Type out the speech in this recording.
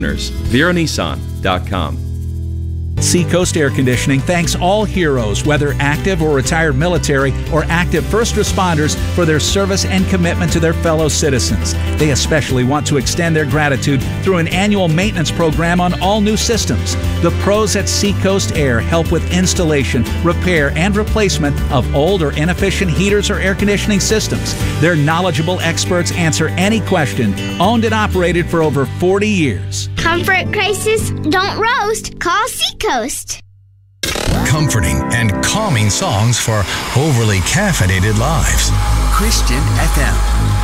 VeraNissan.com. Seacoast Air Conditioning thanks all heroes, whether active or retired military or active first responders, for their service and commitment to their fellow citizens. They especially want to extend their gratitude through an annual maintenance program on all new systems. The pros at Seacoast Air help with installation, repair, and replacement of old or inefficient heaters or air conditioning systems. Their knowledgeable experts answer any question. Owned and operated for over 40 years. Comfort crisis? Don't roast. Call Seacoast. Comforting and calming songs for overly caffeinated lives. Christian FM.